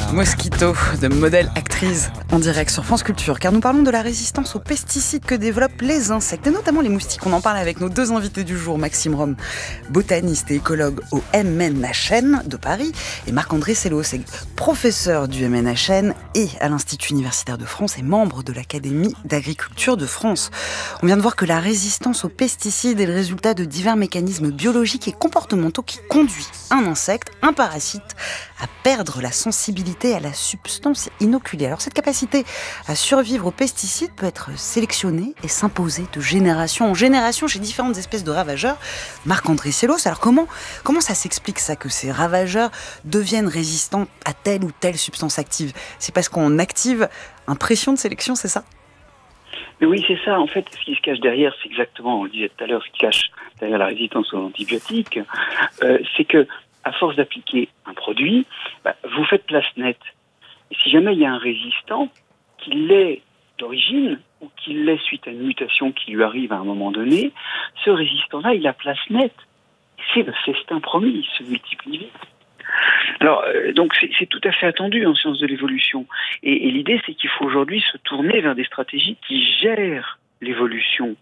Mosquito de Modèle Actrice en direct sur France Culture, car nous parlons de la résistance aux pesticides que développent les insectes, et notamment les moustiques. On en parle avec nos deux invités du jour, Maxime Rome, botaniste et écologue au MNHN de Paris, et Marc-André Sello, c'est professeur du MNHN et à l'Institut universitaire de France et membre de l'Académie d'agriculture de France. On vient de voir que la résistance aux pesticides est le résultat de divers mécanismes biologiques et comportementaux qui conduisent un insecte, un parasite, à perdre la sensibilité à la substance inoculée. Alors cette capacité à survivre aux pesticides peut être sélectionnée et s'imposer de génération en génération chez différentes espèces de ravageurs. Marc-André Sello, alors comment ça s'explique ça, que ces ravageurs deviennent résistants à telle ou telle substance active? C'est parce qu'on active un pression de sélection, c'est ça? Mais oui, c'est ça. En fait, ce qui se cache derrière, c'est exactement, on le disait tout à l'heure, ce qui cache derrière la résistance aux antibiotiques, c'est que à force d'appliquer un produit, vous faites place nette. Et si jamais il y a un résistant, qu'il l'ait d'origine ou qu'il l'ait suite à une mutation qui lui arrive à un moment donné, ce résistant-là, il a place nette. C'est le festin promis, il se multiplie vite. Alors, donc c'est tout à fait attendu en sciences de l'évolution. Et l'idée, c'est qu'il faut aujourd'hui se tourner vers des stratégies qui gèrent l'évolution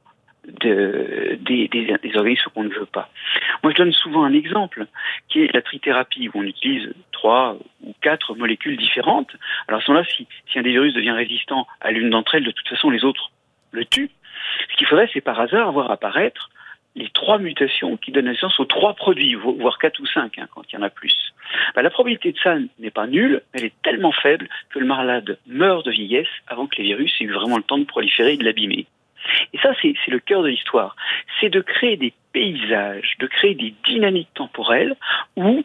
des organismes qu'on ne veut pas. Moi, je donne souvent un exemple, qui est la trithérapie, où on utilise 3 ou 4 molécules différentes. Alors à ce moment-là, si un des virus devient résistant à l'une d'entre elles, de toute façon, les autres le tuent. Ce qu'il faudrait, c'est par hasard voir apparaître les 3 mutations qui donnent naissance aux 3 produits, voire 4 ou 5, quand il y en a plus. La probabilité de ça n'est pas nulle, elle est tellement faible que le malade meurt de vieillesse avant que les virus aient eu vraiment le temps de proliférer et de l'abîmer. Et ça, c'est le cœur de l'histoire. C'est de créer des paysages, de créer des dynamiques temporelles où,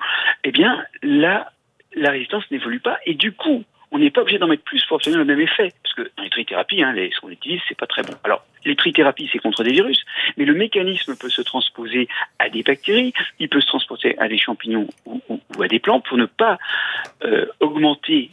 la résistance n'évolue pas, et du coup, on n'est pas obligé d'en mettre plus pour obtenir le même effet. Parce que dans les trithérapies, ce qu'on utilise, c'est pas très bon. Alors, les trithérapies, c'est contre des virus, mais le mécanisme peut se transposer à des bactéries, il peut se transposer à des champignons ou à des plantes pour ne pas augmenter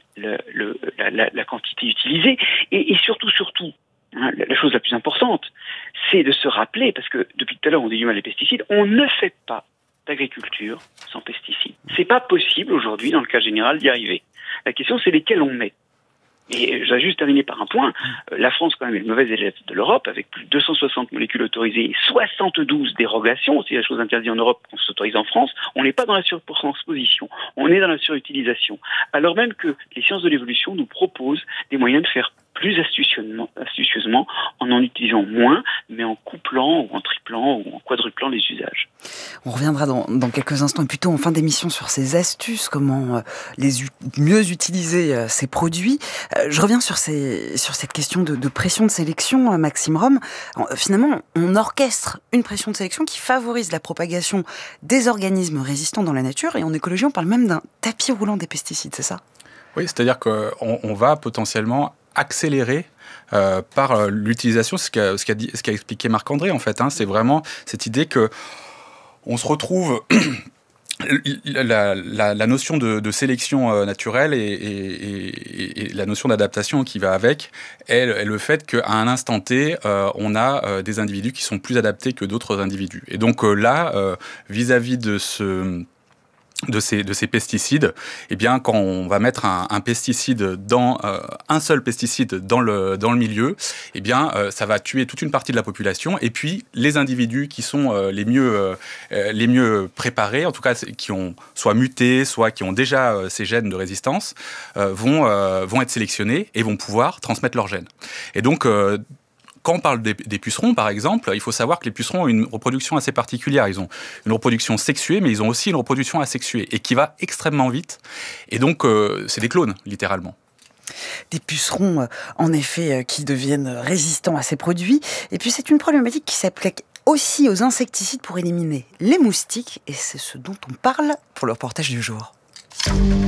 la quantité utilisée. Et surtout, la chose la plus importante, c'est de se rappeler, parce que depuis tout à l'heure on dit du mal les pesticides, on ne fait pas d'agriculture sans pesticides. C'est pas possible aujourd'hui, dans le cas général, d'y arriver. La question, c'est lesquels on met. Et je vais juste terminer par un point. La France, quand même, est le mauvais élève de l'Europe, avec plus de 260 molécules autorisées et 72 dérogations. Si la chose interdite en Europe, qu'on s'autorise en France, on n'est pas dans la surtransposition, on est dans la surutilisation. Alors même que les sciences de l'évolution nous proposent des moyens de faire plus astucieusement, en utilisant moins, mais en couplant, ou en triplant, ou en quadruplant les usages. On reviendra dans quelques instants, et plutôt en fin d'émission, sur ces astuces, comment mieux utiliser ces produits. Je reviens sur cette question de pression de sélection, Maxime Rome. Finalement, on orchestre une pression de sélection qui favorise la propagation des organismes résistants dans la nature, et en écologie, on parle même d'un tapis roulant des pesticides, c'est ça? Oui, c'est-à-dire qu'on va potentiellement accélérer par l'utilisation, ce qu'a expliqué Marc-André en fait. C'est vraiment cette idée que on se retrouve la notion de sélection naturelle et la notion d'adaptation qui va avec est le fait qu'à un instant T, on a des individus qui sont plus adaptés que d'autres individus. Et donc vis-à-vis de ces pesticides, quand on va mettre un pesticide un seul pesticide dans le milieu, ça va tuer toute une partie de la population, et puis les individus qui sont les mieux préparés, en tout cas qui ont soit muté, soit qui ont déjà ces gènes de résistance, vont être sélectionnés et vont pouvoir transmettre leurs gènes. Et donc quand on parle des pucerons, par exemple, il faut savoir que les pucerons ont une reproduction assez particulière. Ils ont une reproduction sexuée, mais ils ont aussi une reproduction asexuée, et qui va extrêmement vite. Et donc, c'est des clones, littéralement. Des pucerons, en effet, qui deviennent résistants à ces produits. Et puis, c'est une problématique qui s'applique aussi aux insecticides pour éliminer les moustiques. Et c'est ce dont on parle pour le reportage du jour.